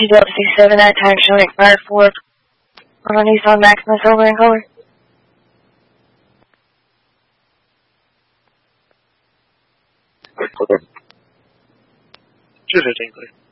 TWC7, that time showing expired 4 on a Nissan Maxima silver in color. 215, please.